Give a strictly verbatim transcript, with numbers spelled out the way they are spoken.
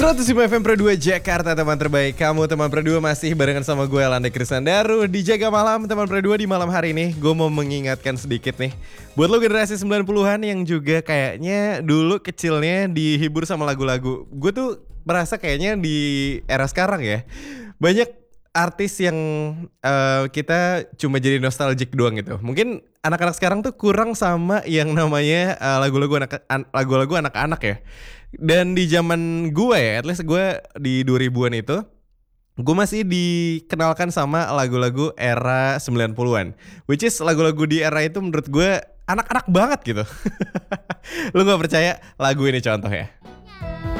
seratus lima F M Pro dua Jakarta, teman terbaik kamu. Teman Pro dua masih barengan sama gue Lande Krisandaru di Jaga Malam. Teman Pro dua di malam hari ini gue mau mengingatkan sedikit nih buat lo generasi sembilan puluhan yang juga kayaknya dulu kecilnya dihibur sama lagu-lagu. Gue tuh merasa kayaknya di era sekarang ya banyak artis yang uh, kita cuma jadi nostalgic doang gitu. Mungkin anak-anak sekarang tuh kurang sama yang namanya uh, lagu-lagu anak an, lagu-lagu anak-anak ya. Dan di zaman gue ya, at least gue di dua ribuan itu, gue masih dikenalkan sama lagu-lagu era sembilan puluhan. Which is lagu-lagu di era itu menurut gue anak-anak banget gitu. Lu gak percaya? Lagu ini contohnya.